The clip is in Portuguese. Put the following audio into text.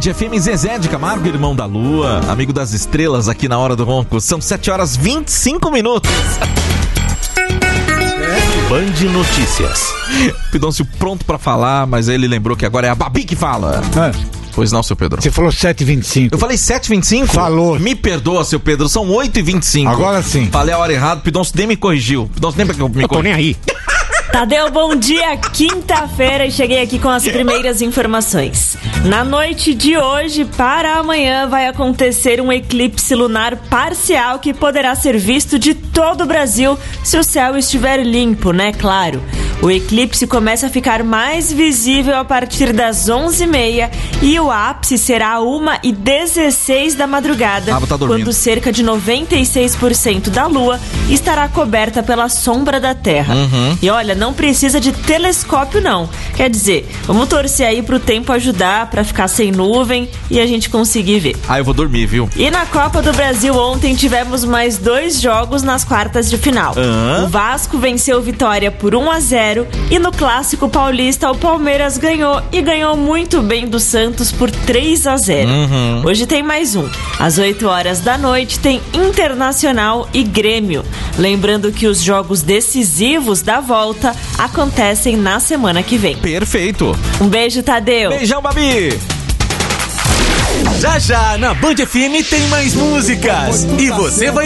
FM, Zezé de Camargo, irmão da Lua, amigo das estrelas aqui na Hora do Ronco. São 7h25. Band Notícias. Pidoncio pronto pra falar, mas ele lembrou que agora é a Babi que fala. Pois não, seu Pedro? Você falou 7h25. Eu falei 7h25? Falou. Me perdoa, seu Pedro, são 8h25. Agora sim. Falei a hora errada, o Pidoncio nem me corrigiu. Pidoncio nem me corrigiu. Eu tô nem aí. Tadeu, bom dia, quinta-feira, e cheguei aqui com as primeiras informações. Na noite de hoje para amanhã vai acontecer um eclipse lunar parcial que poderá ser visto de todo o Brasil se o céu estiver limpo, né? Claro. O eclipse começa a ficar mais visível a partir das 11h30 e o ápice será 1h16 da madrugada, quando cerca de 96% da Lua estará coberta pela sombra da Terra. E olha, não precisa de telescópio não. Quer dizer, vamos torcer aí pro tempo ajudar, pra ficar sem nuvem e a gente conseguir ver. Eu vou dormir, viu? E na Copa do Brasil ontem tivemos mais 2 jogos nas quartas de final. O Vasco venceu Vitória por 1-0 e no Clássico Paulista o Palmeiras ganhou e ganhou muito bem do Santos por 3-0. Hoje tem mais um. Às 8h da noite tem Internacional e Grêmio. Lembrando que os jogos decisivos da volta acontecem na semana que vem. Perfeito. Um beijo, Tadeu. Beijão, Babi. Já já na Band FM tem mais músicas. E você vai